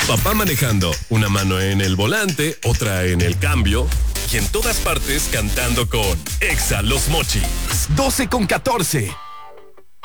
Papá manejando, una mano en el volante, otra en el cambio, y en todas partes cantando con Exa Los Mochis. 12:14.